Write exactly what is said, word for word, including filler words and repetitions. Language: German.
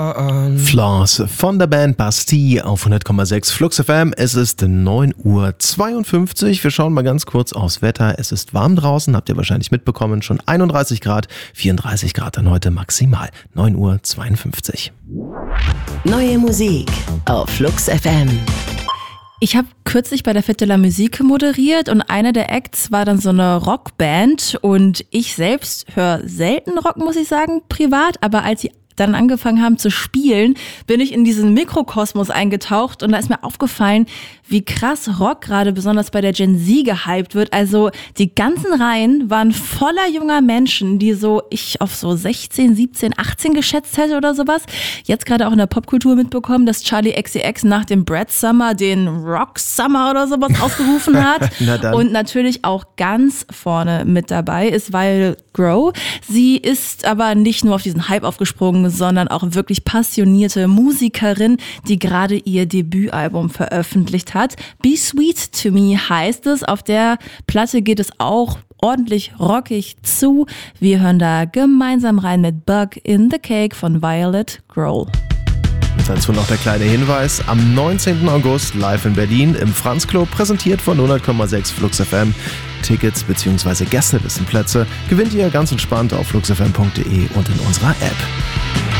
Flaws von der Band Bastille auf hundert Komma sechs Flux F M. Es ist neun Uhr zweiundfünfzig. Wir schauen mal ganz kurz aufs Wetter. Es ist warm draußen, habt ihr wahrscheinlich mitbekommen. Schon einunddreißig Grad, vierunddreißig Grad dann heute maximal. neun Uhr zweiundfünfzig. Neue Musik auf Flux F M. Ich habe kürzlich bei der Fête de la Musique moderiert und einer der Acts war dann so eine Rockband und ich selbst höre selten Rock, muss ich sagen, privat, aber als sie dann angefangen haben zu spielen, bin ich in diesen Mikrokosmos eingetaucht und da ist mir aufgefallen, wie krass Rock gerade besonders bei der Gen Z gehypt wird. Also die ganzen Reihen waren voller junger Menschen, die so ich auf so sechzehn, siebzehn, achtzehn geschätzt hätte oder sowas. Jetzt gerade auch in der Popkultur mitbekommen, dass Charli X C X nach dem Brad Summer den Rock Summer oder sowas ausgerufen hat. Und natürlich auch ganz vorne mit dabei ist Violet Grow. Sie ist aber nicht nur auf diesen Hype aufgesprungen, sondern auch wirklich passionierte Musikerin, die gerade ihr Debütalbum veröffentlicht hat. Be Sweet to Me heißt es. Auf der Platte geht es auch ordentlich rockig zu. Wir hören da gemeinsam rein mit Bug in the Cake von Violet Grow. Und dazu noch der kleine Hinweis, am neunzehnten August live in Berlin im Franz Club, präsentiert von hundert Komma sechs Flux F M. Tickets bzw. Gästelistenplätze gewinnt ihr ganz entspannt auf flux f m punkt d e und in unserer App.